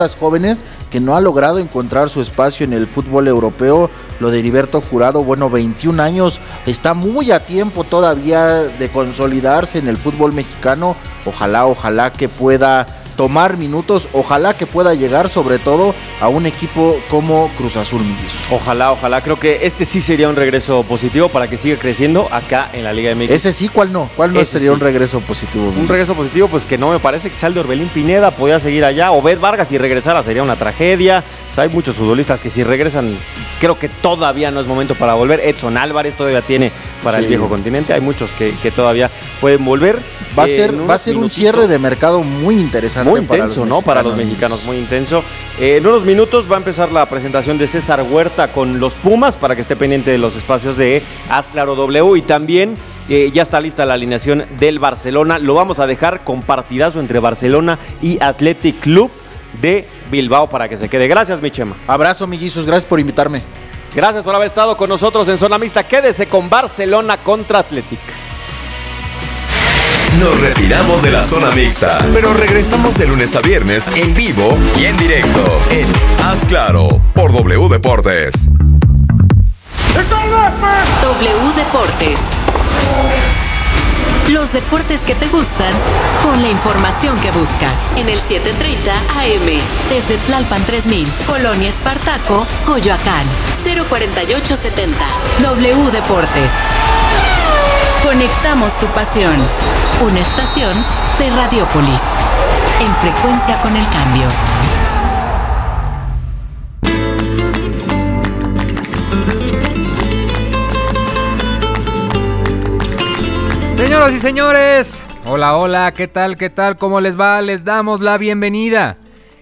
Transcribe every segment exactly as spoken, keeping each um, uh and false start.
jóvenes que no ha logrado encontrar su espacio en el fútbol europeo. Lo de Heriberto Jurado, bueno, veintiún años, está muy a tiempo todavía de consolidarse en el fútbol mexicano. Ojalá, ojalá que pueda tomar minutos, ojalá que pueda llegar sobre todo a un equipo como Cruz Azul. Ojalá, ojalá, creo que este sí sería un regreso positivo para que siga creciendo acá en la Liga M X. Ese sí, ¿cuál no? ¿Cuál no Ese sería sí. un regreso positivo? Un regreso positivo, pues que no me parece que sea el de Orbelín Pineda, podía seguir allá, Obed Vargas si regresara sería una tragedia. O sea, hay muchos futbolistas que si regresan, creo que todavía no es momento para volver. Edson Álvarez todavía tiene para sí. el viejo continente, hay muchos que, que todavía pueden volver. Va a eh, ser, va a ser un cierre de mercado muy interesante. Muy intenso, para ¿no? Para los mexicanos, muy intenso. Eh, en unos minutos va a empezar la presentación de César Huerta con los Pumas, para que esté pendiente de los espacios de Haz Claro W. Y también eh, ya está lista la alineación del Barcelona. Lo vamos a dejar con partidazo entre Barcelona y Athletic Club de Bilbao para que se quede. Gracias, mi Chema. Abrazo, millizos, gracias por invitarme. Gracias por haber estado con nosotros en Zona Mixta. Quédese con Barcelona contra Athletic. Nos retiramos de la Zona Mixta, pero regresamos de lunes a viernes en vivo y en directo en Haz Claro por W Deportes. W Deportes. Los deportes que te gustan con la información que buscas en el siete treinta A M desde Tlalpan tres mil, Colonia Espartaco, Coyoacán, cero cuarenta y ocho setenta. W Deportes. Conectamos tu pasión. Una estación de Radiopolis. En frecuencia con el cambio. Señoras y señores, hola, hola, ¿qué tal, qué tal? ¿Cómo les va? Les damos la bienvenida.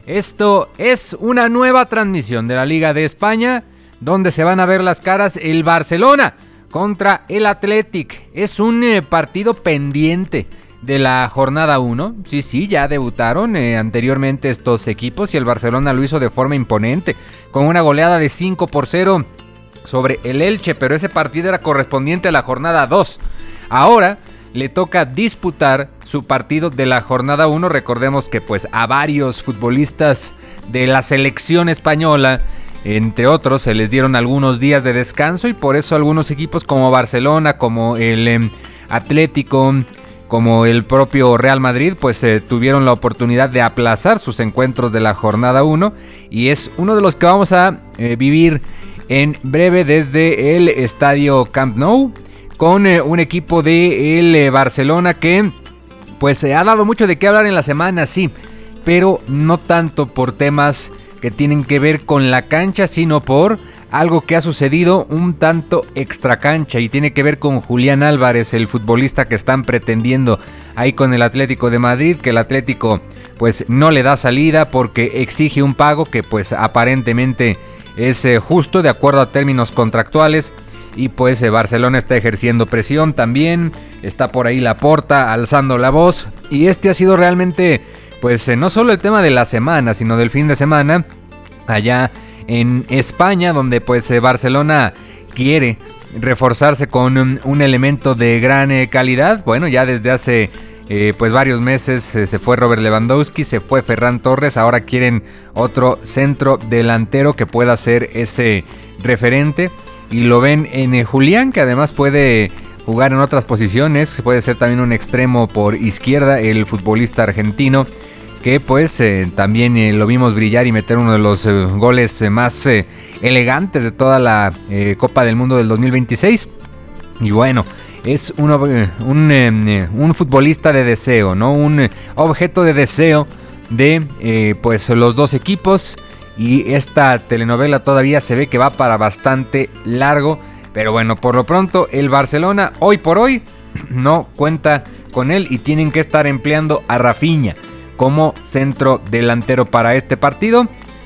Esto es una nueva transmisión de la Liga de España, donde se van a ver las caras el Barcelona contra el Athletic. Es un eh, partido pendiente de la jornada uno. Sí, sí, ya debutaron eh, anteriormente estos equipos y el Barcelona lo hizo de forma imponente, con una goleada de cinco por cero sobre el Elche, pero ese partido era correspondiente a la jornada dos. Ahora le toca disputar su partido de la jornada uno. Recordemos que pues a varios futbolistas de la selección española, entre otros, se les dieron algunos días de descanso y por eso algunos equipos como Barcelona, como el eh, Atlético, como el propio Real Madrid, pues eh, tuvieron la oportunidad de aplazar sus encuentros de la jornada uno y es uno de los que vamos a eh, vivir en breve desde el estadio Camp Nou, con eh, un equipo de el eh, Barcelona que pues eh, ha dado mucho de qué hablar en la semana, sí, pero no tanto por temas que tienen que ver con la cancha, sino por algo que ha sucedido un tanto extracancha y tiene que ver con Julián Álvarez, el futbolista que están pretendiendo ahí con el Atlético de Madrid, que el Atlético pues no le da salida porque exige un pago que pues aparentemente es eh, justo de acuerdo a términos contractuales. Y pues eh, Barcelona está ejerciendo presión también, está por ahí Laporta alzando la voz. Y este ha sido realmente, pues eh, no solo el tema de la semana, sino del fin de semana, allá en España, donde pues eh, Barcelona quiere reforzarse con un, un elemento de gran eh, calidad. Bueno, ya desde hace eh, pues varios meses eh, se fue Robert Lewandowski, se fue Ferran Torres, ahora quieren otro centro delantero que pueda ser ese referente. Y lo ven en eh, Julián, que además puede jugar en otras posiciones. Puede ser también un extremo por izquierda, el futbolista argentino, que pues eh, también eh, lo vimos brillar y meter uno de los eh, goles eh, más eh, elegantes de toda la eh, Copa del Mundo del dos mil veintiséis. Y bueno, es uno, eh, un, eh, un futbolista de deseo, ¿no? Un eh, objeto de deseo de eh, pues los dos equipos. Y esta telenovela todavía se ve que va para bastante largo. Pero bueno, por lo pronto el Barcelona hoy por hoy no cuenta con él y tienen que estar empleando a Rafinha como centro delantero para este partido.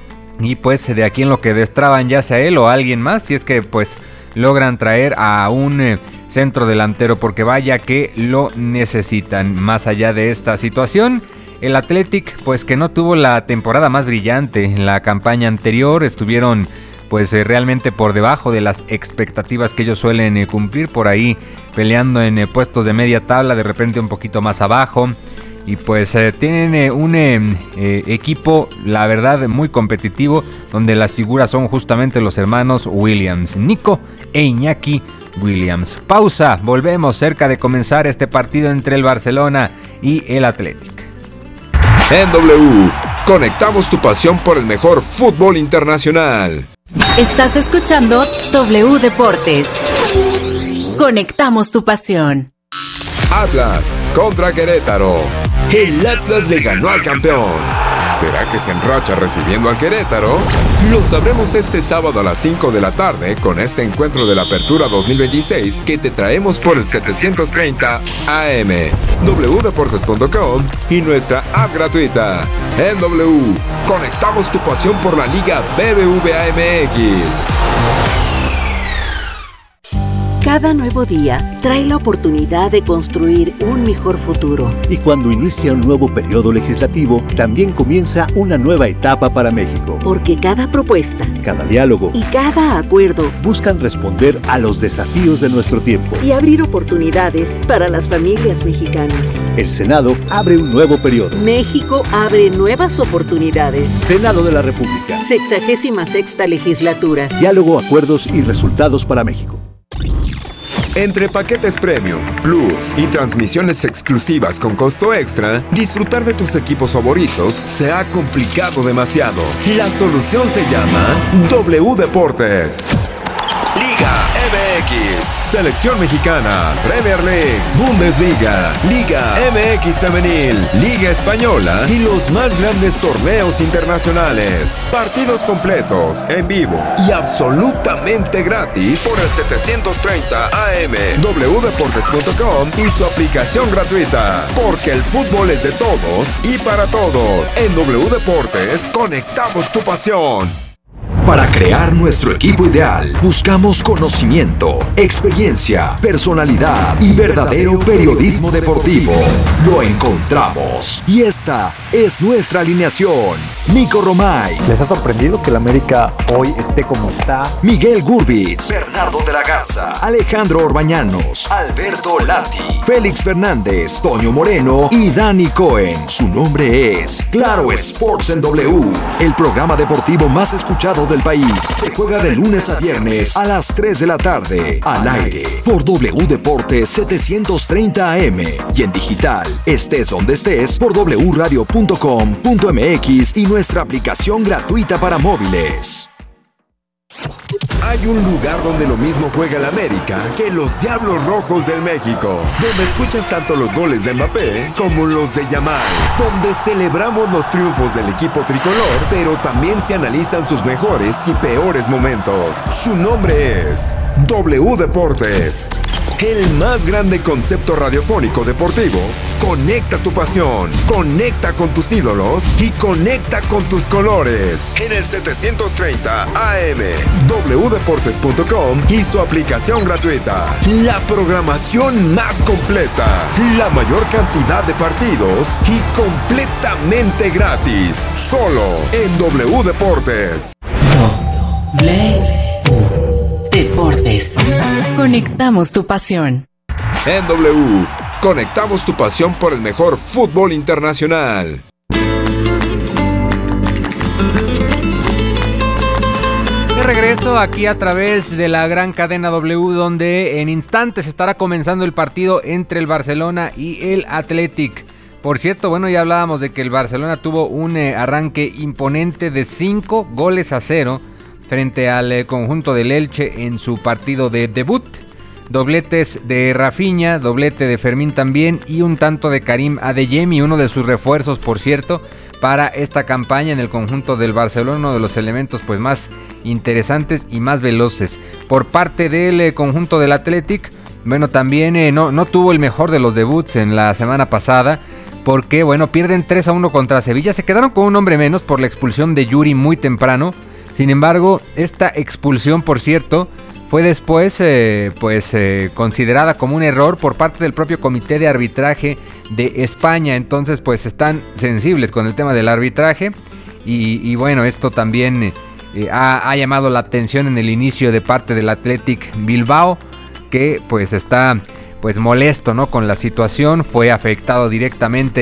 Y pues de aquí en lo que destraban ya sea él o alguien más, si es que pues logran traer a un eh, centro delantero, porque vaya que lo necesitan. Más allá de esta situación, el Athletic, pues que no tuvo la temporada más brillante en la campaña anterior, estuvieron pues eh, realmente por debajo de las expectativas que ellos suelen eh, cumplir, por ahí peleando en eh, puestos de media tabla, de repente un poquito más abajo. Y pues eh, tienen eh, un eh, eh, equipo, la verdad, muy competitivo, donde las figuras son justamente los hermanos Williams, Nico e Iñaki Williams. Pausa, volvemos cerca de comenzar este partido entre el Barcelona y el Athletic. En W, conectamos tu pasión por el mejor fútbol internacional. Estás escuchando W Deportes. Conectamos tu pasión. Atlas contra Querétaro. El Atlas le ganó al campeón. ¿Será que se enracha recibiendo al Querétaro? Lo sabremos este sábado a las cinco de la tarde con este encuentro de la Apertura dos mil veintiséis que te traemos por el setecientos treinta A M, w deportes punto com y nuestra app gratuita. En W, conectamos tu pasión por la Liga B B V A M X. Cada nuevo día trae la oportunidad de construir un mejor futuro. Y cuando inicia un nuevo periodo legislativo, también comienza una nueva etapa para México. Porque cada propuesta, cada diálogo y cada acuerdo buscan responder a los desafíos de nuestro tiempo y abrir oportunidades para las familias mexicanas. El Senado abre un nuevo periodo. México abre nuevas oportunidades. Senado de la República. Sexagésima sexta legislatura. Diálogo, acuerdos y resultados para México. Entre paquetes Premium, Plus y transmisiones exclusivas con costo extra, disfrutar de tus equipos favoritos se ha complicado demasiado. La solución se llama W Deportes. Liga M X, Selección Mexicana, Premier League, Bundesliga, Liga M X Femenil, Liga Española y los más grandes torneos internacionales. Partidos completos, en vivo y absolutamente gratis por el setecientos treinta A M, w deportes punto com y su aplicación gratuita. Porque el fútbol es de todos y para todos. En W Deportes, conectamos tu pasión. Para crear nuestro equipo ideal, buscamos conocimiento, experiencia, personalidad y verdadero periodismo deportivo. Lo encontramos. Y esta es nuestra alineación. Nico Romay. ¿Les ha sorprendido que el América hoy esté como está? Miguel Gurbitz. Bernardo de la Garza. Alejandro Orbañanos. Alberto Lati. Félix Fernández. Toño Moreno y Dani Cohen. Su nombre es Claro Sports en W. El programa deportivo más escuchado del país. Se juega de lunes a viernes a las tres de la tarde. Al aire por W Deportes setecientos treinta A M y en digital, estés donde estés, por w radio punto com punto m x y nuestra aplicación gratuita para móviles. Hay un lugar donde lo mismo juega el América que los Diablos Rojos del México, donde escuchas tanto los goles de Mbappé como los de Yamal, donde celebramos los triunfos del equipo tricolor, pero también se analizan sus mejores y peores momentos. Su nombre es W Deportes. El más grande concepto radiofónico deportivo. Conecta tu pasión, conecta con tus ídolos y conecta con tus colores. En el setecientos treinta A M, w deportes punto com y su aplicación gratuita. La programación más completa, la mayor cantidad de partidos y completamente gratis. Solo en W Deportes. W Deportes. Conectamos tu pasión. En W, conectamos tu pasión por el mejor fútbol internacional. De regreso aquí a través de la gran cadena W, donde en instantes estará comenzando el partido entre el Barcelona y el Athletic. Por cierto, bueno, ya hablábamos de que el Barcelona tuvo un eh, arranque imponente de cinco goles a cero frente al eh, conjunto del Elche en su partido de debut. Dobletes de Rafinha, doblete de Fermín también y un tanto de Karim Adeyemi, uno de sus refuerzos, por cierto, para esta campaña en el conjunto del Barcelona, uno de los elementos pues más interesantes y más veloces. Por parte del eh, conjunto del Athletic, bueno, también eh, no, no tuvo el mejor de los debuts en la semana pasada, porque bueno, pierden tres a uno contra Sevilla, se quedaron con un hombre menos por la expulsión de Yuri muy temprano. Sin embargo, esta expulsión, por cierto, fue después eh, pues eh, considerada como un error por parte del propio Comité de Arbitraje de España. Entonces pues están sensibles con el tema del arbitraje y, y bueno, esto también eh, ha, ha llamado la atención en el inicio de parte del Athletic Bilbao, que pues está pues molesto, ¿no?, con la situación. Fue afectado directamente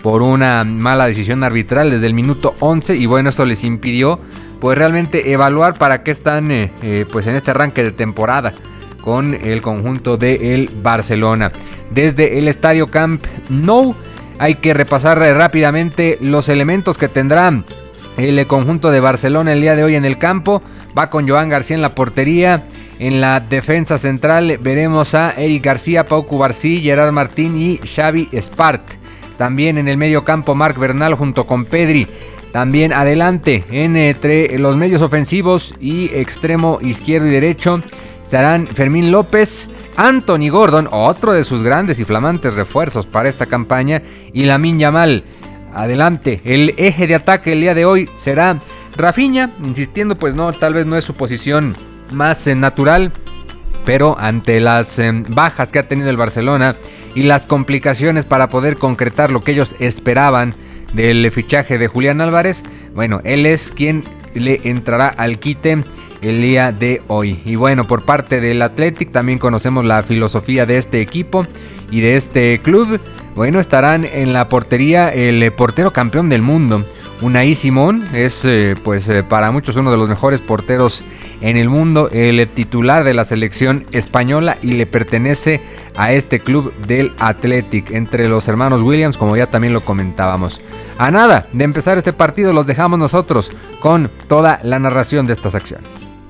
por una mala decisión arbitral desde el minuto once, y bueno, esto les impidió pues realmente evaluar para qué están eh, eh, pues en este arranque de temporada con el conjunto del Barcelona. Desde el estadio Camp Nou hay que repasar eh, rápidamente los elementos que tendrá el eh, conjunto de Barcelona el día de hoy en el campo. Va con Joan García en la portería. En la defensa central veremos a Eric García, Pau Cubarsí, Gerard Martín y Xavi Espart. También en el medio campo Marc Bernal junto con Pedri. También adelante entre los medios ofensivos y extremo izquierdo y derecho estarán Fermín López, Anthony Gordon, otro de sus grandes y flamantes refuerzos para esta campaña, y Lamine Yamal. Adelante, el eje de ataque el día de hoy será Rafinha, insistiendo, pues no, tal vez no es su posición más eh, natural, pero ante las eh, bajas que ha tenido el Barcelona y las complicaciones para poder concretar lo que ellos esperaban del fichaje de Julián Álvarez, bueno, él es quien le entrará al quite el día de hoy. Y bueno, por parte del Athletic también conocemos la filosofía de este equipo y de este club. Bueno, estarán en la portería el portero campeón del mundo, Unai Simón, es eh, pues eh, para muchos uno de los mejores porteros en el mundo, el titular de la selección española y le pertenece a este club del Athletic, entre los hermanos Williams, como ya también lo comentábamos. A nada de empezar este partido los dejamos nosotros con toda la narración de estas acciones.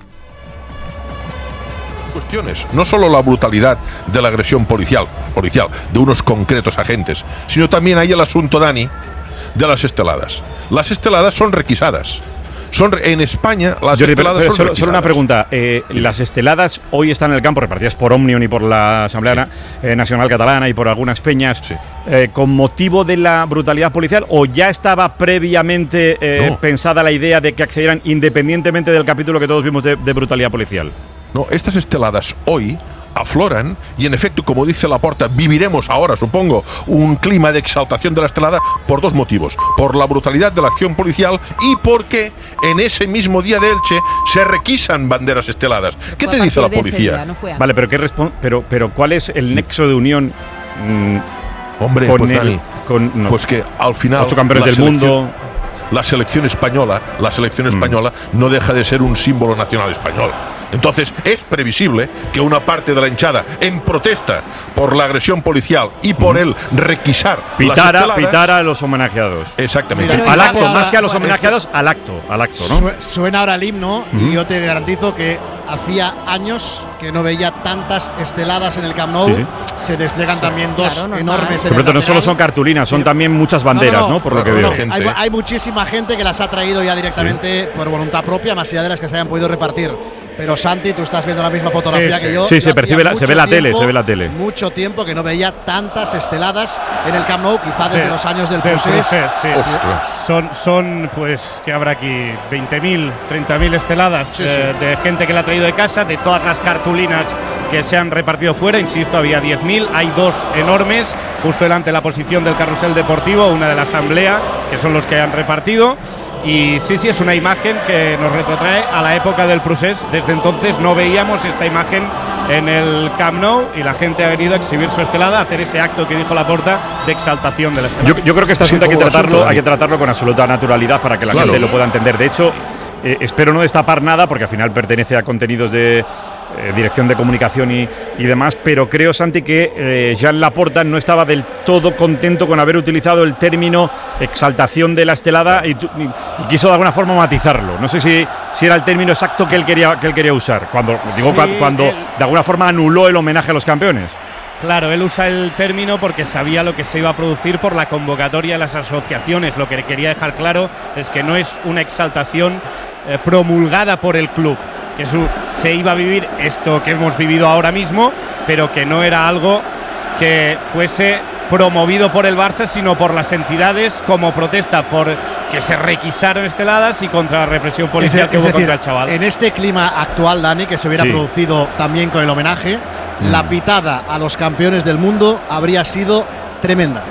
Cuestiones, no solo la brutalidad de la agresión policial, policial de unos concretos agentes, sino también hay el asunto, Dani, de las esteladas. Las esteladas son requisadas. Son en España las Jordi, esteladas pero, pero son solo, requisadas. solo una pregunta. Eh, las esteladas hoy están en el campo, repartidas por Òmnium y por la Asamblea sí. eh, Nacional Catalana y por algunas peñas, sí. eh, ¿con motivo de la brutalidad policial o ya estaba previamente eh, no. pensada la idea de que accedieran independientemente del capítulo que todos vimos de, de brutalidad policial? No, estas esteladas hoy afloran y en efecto, como dice Laporta, viviremos ahora, supongo, un clima de exaltación de la estelada por dos motivos: por la brutalidad de la acción policial y porque en ese mismo día de Elche se requisan banderas esteladas. Pero ¿qué te dice la policía? Día, no vale, pero qué respon- pero pero ¿cuál es el nexo de unión? Mmm, Hombre, con pues el, Dani, con, no, pues que al final ocho campeones del mundo. La selección española, la selección española mm. no deja de ser un símbolo nacional español. Entonces es previsible que una parte de la hinchada, en protesta por la agresión policial y por mm. el requisar pitara, las pitara a los homenajeados. Exactamente. Al acto, ahora, más que a los homenajeados, al acto, al acto, ¿no? Suena ahora el himno mm. y yo te garantizo que hacía años que no veía tantas esteladas en el Camp Nou. Sí, sí. Se despliegan sí, también dos claro, no, enormes. No, pero no solo son cartulinas, son sí. también muchas banderas, ¿no? no, no, ¿no? Por claro, lo que veo. No, hay, hay muchísima gente que las ha traído ya directamente sí. por voluntad propia, más allá de las que se hayan podido repartir. Pero Santi, tú estás viendo la misma fotografía sí, que sí. yo. Sí, se percibe, la, se ve la tiempo, tele, se ve la tele. Mucho tiempo que no veía tantas esteladas en el Camp Nou, quizá desde sí. los años del Procés. Procés. Sí, sí. Son, son, pues, que habrá aquí veinte mil, treinta mil esteladas sí, eh, sí. de gente que la ha traído de casa, de todas las cartulinas que se han repartido fuera. Insisto, había diez mil, hay dos enormes, justo delante de la posición del carrusel deportivo, una de la Asamblea, que son los que han repartido. Y sí, sí, es una imagen que nos retrotrae a la época del Procés. Desde entonces no veíamos esta imagen en el Camp Nou y la gente ha venido a exhibir su estelada, a hacer ese acto que dijo Laporta de exaltación de la estelada. Yo, yo creo que este asunto sí, hay, que tratarlo, asunto, hay que tratarlo con absoluta naturalidad para que la claro. gente lo pueda entender. De hecho, eh, espero no destapar nada porque al final pertenece a contenidos de eh, dirección de comunicación y, y demás, pero creo, Santi, que eh, Joan Laporta no estaba del todo contento con haber utilizado el término exaltación de la estelada y, y, y quiso de alguna forma matizarlo. No sé si, si era el término exacto que él quería, que él quería usar, cuando, digo, sí, cuando él, de alguna forma anuló el homenaje a los campeones. Claro, él usa el término porque sabía lo que se iba a producir por la convocatoria de las asociaciones. Lo que quería dejar claro es que no es una exaltación eh, promulgada por el club, que su, se iba a vivir esto que hemos vivido ahora mismo, pero que no era algo que fuese promovido por el Barça, sino por las entidades como protesta por que se requisaron esteladas y contra la represión policial es, que es hubo decir, contra el chaval. En este clima actual, Dani, que se hubiera sí. producido también con el homenaje, mm. la pitada a los campeones del mundo habría sido tremenda.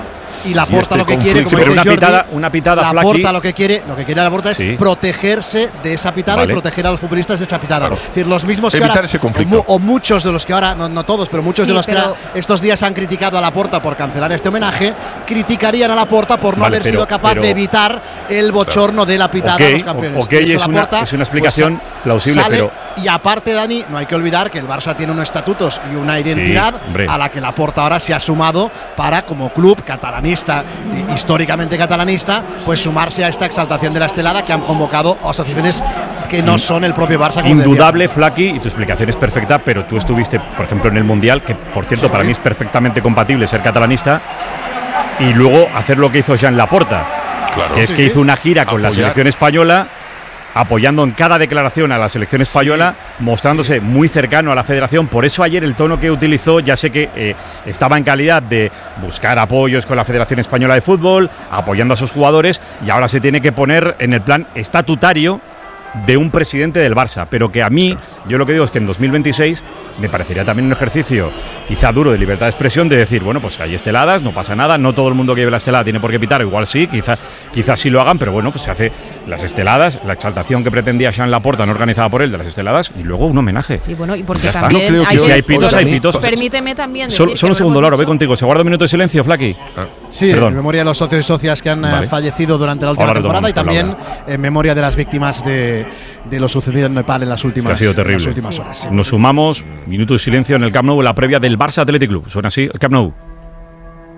Y Laporta y este lo que quiere, como pero dice una Jordi, pitada, una pitada Laporta lo que quiere, lo que quiere Laporta es sí. protegerse de esa pitada vale. y proteger a los futbolistas de esa pitada. Claro. Es decir, los mismos Evitar que ahora, ese conflicto. O, mu o muchos de los que ahora, no, no todos, pero muchos Sí, de los pero que ahora, estos días han criticado a Laporta por cancelar este homenaje, criticarían a Laporta por no Vale, haber pero- sido capaz pero- de evitar el bochorno de la pitada Ok, a los campeones. ok, Y eso es una- Laporta, es una explicación pues, plausible, sale, pero- Y aparte, Dani, no hay que olvidar que el Barça tiene unos estatutos y una identidad hombre. a la que Laporta ahora se ha sumado para, como club catalanista, y históricamente catalanista, pues sumarse a esta exaltación de la estelada que han convocado asociaciones que no son el propio Barça. Como Indudable, Flaky, y tu explicación es perfecta, pero tú estuviste, por ejemplo, en el Mundial, que por cierto Sí. para mí es perfectamente compatible ser catalanista, y luego hacer lo que hizo Jean Laporta, Claro. que es Sí, que sí. hizo una gira con la Apoyar. selección española, apoyando en cada declaración a la selección española, mostrándose muy cercano a la federación. Por eso ayer el tono que utilizó, ya sé que eh, estaba en calidad de buscar apoyos con la Federación Española de Fútbol, apoyando a sus jugadores, y ahora se tiene que poner en el plan estatutario de un presidente del Barça, pero que a mí, yo lo que digo es que en dos mil veintiséis me parecería también un ejercicio quizá duro de libertad de expresión, de decir, bueno, pues hay esteladas, no pasa nada, no todo el mundo que lleve la estelada tiene por qué pitar, igual sí, quizá, quizá sí lo hagan, pero bueno, pues se hace las esteladas, la exaltación que pretendía Jean Laporta, no organizada por él, de las esteladas, y luego un homenaje. Sí, bueno, y porque Ya está. también Yo creo que hay si hay pitos, solo- hay pitos. Permíteme también decir Solo, solo que un lo segundo, hemos Laura, voy dicho- contigo. ¿Se guarda un minuto de silencio, Flaky? Sí, Perdón. en memoria de los socios y socias que han eh, Vale. fallecido durante la última Ahora temporada y retomamos también con en memoria de las víctimas de, de lo sucedido en Nepal en las Que últimas, ha sido en las terrible. últimas horas. sí. Nos sumamos, minuto de silencio en el Camp Nou, la previa del Barça Athletic Club. Suena así, el Camp Nou.